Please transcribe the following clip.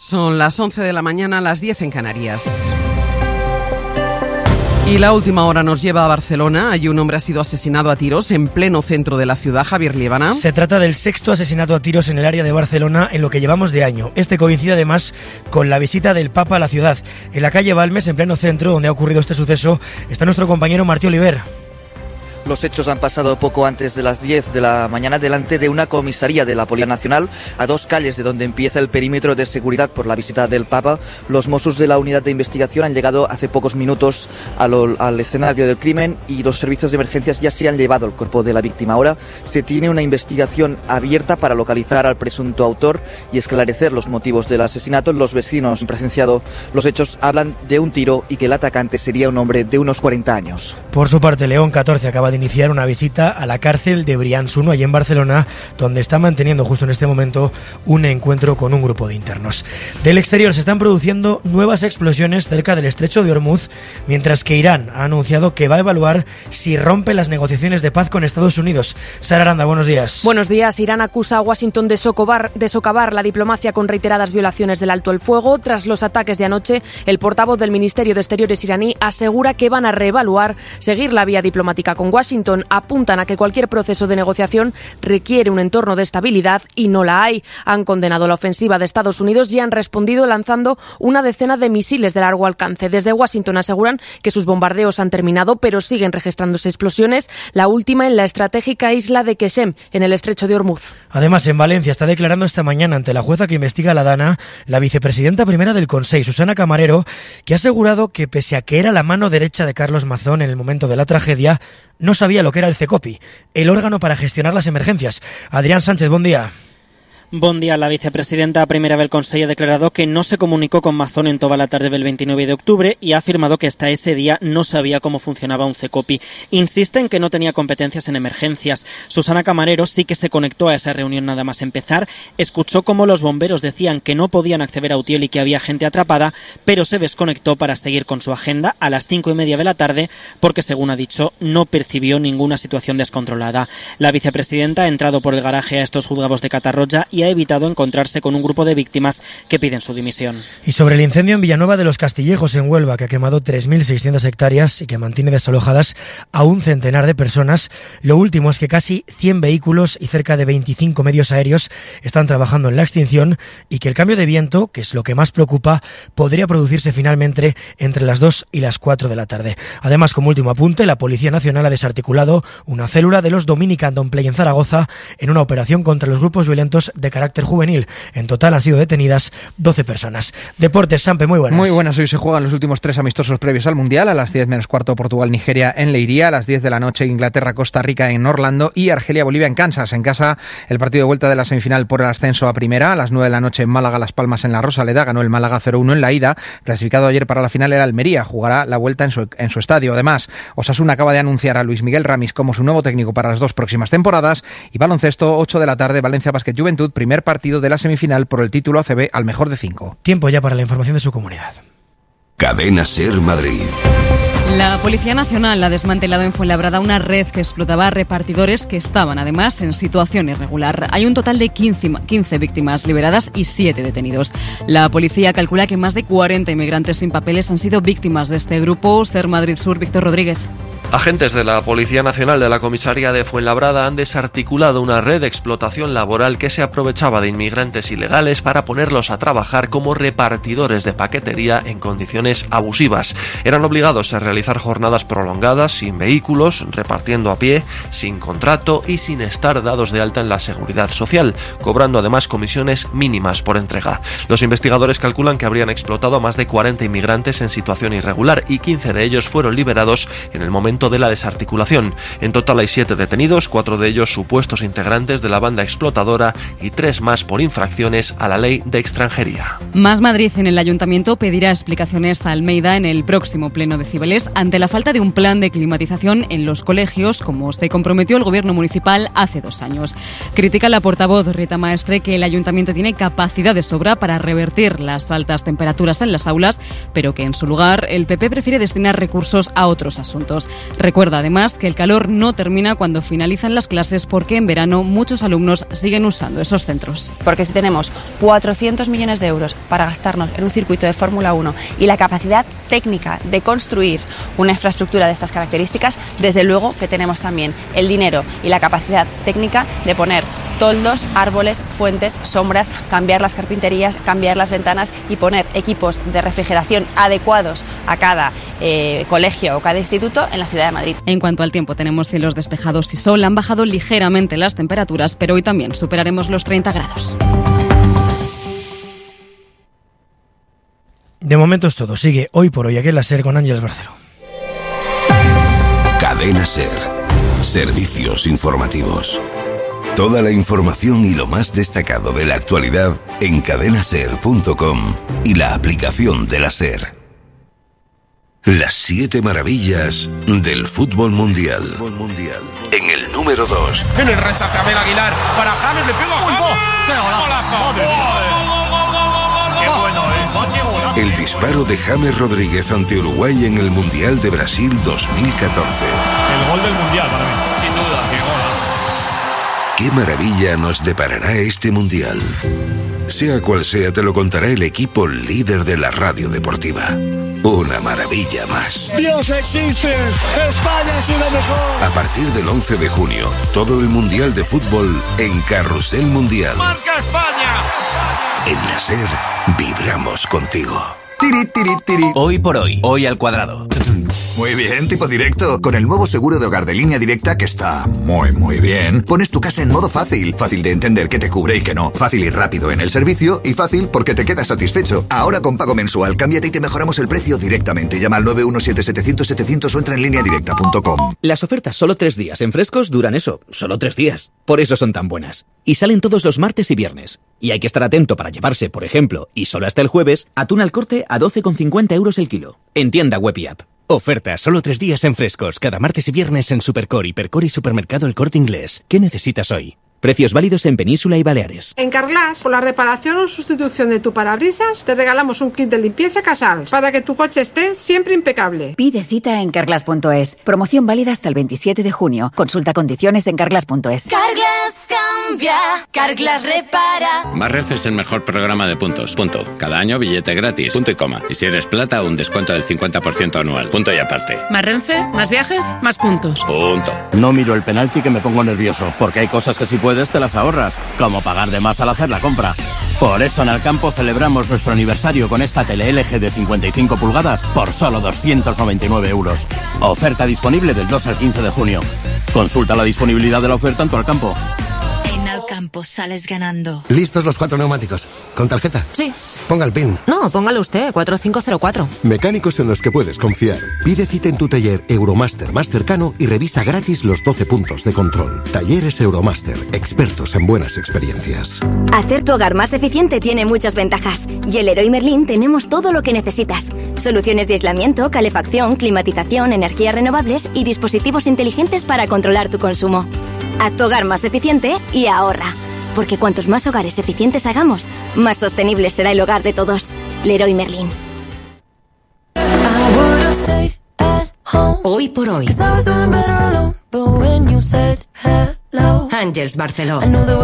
Son las 11 de la mañana, las 10 en Canarias. Y la última hora nos lleva a Barcelona. Allí un hombre ha sido asesinado a tiros en pleno centro de la ciudad. Javier Liébana. Se trata del sexto asesinato a tiros en el área de Barcelona en lo que llevamos de año. Este coincide además con la visita del Papa a la ciudad. En la calle Balmes, en pleno centro, donde ha ocurrido este suceso, está nuestro compañero Martí Oliver. Los hechos han pasado poco antes de las 10 de la mañana delante de una comisaría de la Policía Nacional, a 2 calles de donde empieza el perímetro de seguridad por la visita del Papa. Los Mossos de la unidad de investigación han llegado hace pocos minutos al escenario del crimen y los servicios de emergencias ya se han llevado el cuerpo de la víctima. Ahora se tiene una investigación abierta para localizar al presunto autor y esclarecer los motivos del asesinato. Los vecinos que han presenciado los hechos hablan de un tiro y que el atacante sería un hombre de unos 40 años. Por su parte, León 14 acaba de iniciar una visita a la cárcel de Brians 1, allí en Barcelona, donde está manteniendo justo en este momento un encuentro con un grupo de internos. Del exterior se están produciendo nuevas explosiones cerca del estrecho de Hormuz, mientras que Irán ha anunciado que va a evaluar si rompe las negociaciones de paz con Estados Unidos. Sara Aranda, buenos días. Buenos días. Irán acusa a Washington de socavar la diplomacia con reiteradas violaciones del alto el fuego. Tras los ataques de anoche, el portavoz del Ministerio de Exteriores iraní asegura que van a reevaluar seguir la vía diplomática con Washington. Apuntan a que cualquier proceso de negociación requiere un entorno de estabilidad y no la hay. Han condenado la ofensiva de Estados Unidos y han respondido lanzando una decena de misiles de largo alcance. Desde Washington aseguran que sus bombardeos han terminado, pero siguen registrándose explosiones, la última en la estratégica isla de Qesem, en el estrecho de Hormuz. Además, en Valencia está declarando esta mañana ante la jueza que investiga la DANA la vicepresidenta primera del Consell, Susana Camarero, que ha asegurado que pese a que era la mano derecha de Carlos Mazón en el momento de la tragedia, no sabía lo que era el CECOPI, el órgano para gestionar las emergencias. Adrián Sánchez, buen día. Bon dia. La vicepresidenta primera del Consell ha declarado que no se comunicó con Mazón en toda la tarde del 29 de octubre y ha afirmado que hasta ese día no sabía cómo funcionaba un CECOPI. Insiste en que no tenía competencias en emergencias. Susana Camarero sí que se conectó a esa reunión nada más empezar, escuchó cómo los bomberos decían que no podían acceder a Utiel y que había gente atrapada, pero se desconectó para seguir con su agenda a las 5:30 de la tarde porque, según ha dicho, no percibió ninguna situación descontrolada. La vicepresidenta ha entrado por el garaje a estos juzgados de Catarroja y ha evitado encontrarse con un grupo de víctimas que piden su dimisión. Y sobre el incendio en Villanueva de los Castillejos, en Huelva, que ha quemado 3.600 hectáreas y que mantiene desalojadas a un centenar de personas, lo último es que casi 100 vehículos y cerca de 25 medios aéreos están trabajando en la extinción y que el cambio de viento, que es lo que más preocupa, podría producirse finalmente entre las 2 y las 4 de la tarde. Además, como último apunte, la Policía Nacional ha desarticulado una célula de los Dominican Play en Zaragoza en una operación contra los grupos violentos de carácter juvenil. En total han sido detenidas 12 personas. Deportes, Sampe, muy buenas. Muy buenas. Hoy se juegan los últimos 3 amistosos previos al Mundial. A las 10 menos cuarto Portugal-Nigeria en Leiría. A las 10 de la noche Inglaterra-Costa Rica en Orlando y Argelia-Bolivia en Kansas. En casa, el partido de vuelta de la semifinal por el ascenso a primera. A las 9 de la noche en Málaga-Las Palmas en la Rosaleda. Ganó el Málaga 0-1 en la ida. Clasificado ayer para la final era Almería. Jugará la vuelta en su estadio. Además, Osasuna acaba de anunciar a Luis Miguel Ramis como su nuevo técnico para las 2 próximas temporadas. Y baloncesto, 8 de la tarde, Valencia Basket Juventud, primer partido de la semifinal por el título ACB al mejor de 5. Tiempo ya para la información de su comunidad. Cadena SER Madrid. La Policía Nacional ha desmantelado en Fuenlabrada una red que explotaba repartidores que estaban además en situación irregular. Hay un total de 15 víctimas liberadas y 7 detenidos. La policía calcula que más de 40 inmigrantes sin papeles han sido víctimas de este grupo. SER Madrid Sur, Víctor Rodríguez. Agentes de la Policía Nacional de la Comisaría de Fuenlabrada han desarticulado una red de explotación laboral que se aprovechaba de inmigrantes ilegales para ponerlos a trabajar como repartidores de paquetería en condiciones abusivas. Eran obligados a realizar jornadas prolongadas, sin vehículos, repartiendo a pie, sin contrato y sin estar dados de alta en la Seguridad Social, cobrando además comisiones mínimas por entrega. Los investigadores calculan que habrían explotado a más de 40 inmigrantes en situación irregular y 15 de ellos fueron liberados en el momento de la desarticulación. En total hay 7 detenidos, 4 de ellos supuestos integrantes de la banda explotadora y 3 más por infracciones a la ley de extranjería. Más Madrid en el Ayuntamiento pedirá explicaciones a Almeida en el próximo pleno de Cibeles ante la falta de un plan de climatización en los colegios, como se comprometió el gobierno municipal hace 2 años. Critica la portavoz Rita Maestre que el Ayuntamiento tiene capacidad de sobra para revertir las altas temperaturas en las aulas, pero que en su lugar el PP prefiere destinar recursos a otros asuntos. Recuerda además que el calor no termina cuando finalizan las clases, porque en verano muchos alumnos siguen usando esos centros. Porque si tenemos 400 millones de euros para gastarnos en un circuito de Fórmula 1 y la capacidad técnica de construir una infraestructura de estas características, desde luego que tenemos también el dinero y la capacidad técnica de poner toldos, árboles, fuentes, sombras, cambiar las carpinterías, cambiar las ventanas y poner equipos de refrigeración adecuados a cada colegio o cada instituto en la ciudad de Madrid. En cuanto al tiempo, tenemos cielos despejados y sol. Han bajado ligeramente las temperaturas, pero hoy también superaremos los 30 grados. De momento es todo. Sigue Hoy por Hoy aquí en la SER con Ángeles Barceló. Cadena SER. Servicios informativos. Toda la información y lo más destacado de la actualidad en cadenaser.com y la aplicación de la SER. Las 7 maravillas del fútbol mundial. En el número 2. En el rechace Abel Aguilar para James, le pegó a James. ¡Qué golazo! ¡Qué bueno es! El disparo de James Rodríguez ante Uruguay en el Mundial de Brasil 2014. El gol del Mundial para mí. Sin duda, qué gol. ¿Qué maravilla nos deparará este Mundial? Sea cual sea, te lo contará el equipo líder de la radio deportiva. Una maravilla más. ¡Dios existe! ¡España es una mejor! A partir del 11 de junio, todo el Mundial de Fútbol en Carrusel Mundial. ¡Marca España! En la SER, vibramos contigo. Tiri, tiri, tiri. Hoy por hoy, hoy al cuadrado. Muy bien, tipo directo. Con el nuevo seguro de hogar de Línea Directa, que está muy bien, pones tu casa en modo fácil. Fácil de entender qué te cubre y qué no. Fácil y rápido en el servicio y fácil porque te quedas satisfecho. Ahora con pago mensual, cámbiate y te mejoramos el precio directamente. Llama al 917-700-700 o entra en lineadirecta.com. Las ofertas solo 3 días en Frescos duran eso, solo 3 días. Por eso son tan buenas. Y salen todos los martes y viernes. Y hay que estar atento para llevarse, por ejemplo, y solo hasta el jueves, atún al corte a 12,50 € el kilo. En tienda web y app. Oferta solo 3 días en Frescos, cada martes y viernes en Supercor, Hipercor y Supermercado El Corte Inglés. ¿Qué necesitas hoy? Precios válidos en Península y Baleares. En Carglass, por la reparación o sustitución de tu parabrisas, te regalamos un kit de limpieza Casals para que tu coche esté siempre impecable. Pide cita en carglass.es. Promoción válida hasta el 27 de junio. Consulta condiciones en carglass.es. Carglass cambia, Carglass repara. Más Renfe es el mejor programa de puntos. Punto. Cada año billete gratis. Punto y coma. Y si eres plata, un descuento del 50% anual. Punto y aparte. Más Renfe, más viajes, más puntos. Punto. No miro el penalti que me pongo nervioso, porque hay cosas que si puedes te las ahorras, como pagar de más al hacer la compra. Por eso en Alcampo celebramos nuestro aniversario con esta tele LG de 55 pulgadas por solo 299 €. Oferta disponible del 2 al 15 de junio. Consulta la disponibilidad de la oferta en tu Alcampo. En Alcampo sales ganando. ¿Listos los 4 neumáticos? ¿Con tarjeta? Sí. Ponga el PIN. No, póngalo usted, 4504. Mecánicos en los que puedes confiar. Pide cita en tu taller Euromaster más cercano y revisa gratis los 12 puntos de control. Talleres Euromaster, expertos en buenas experiencias. Hacer tu hogar más eficiente tiene muchas ventajas. Y en Leroy Merlin tenemos todo lo que necesitas. Soluciones de aislamiento, calefacción, climatización, energías renovables y dispositivos inteligentes para controlar tu consumo. Haz tu hogar más eficiente y ahorra. Porque cuantos más hogares eficientes hagamos, más sostenible será el hogar de todos. Leroy Merlin. Hoy por hoy. Ángeles Barceló.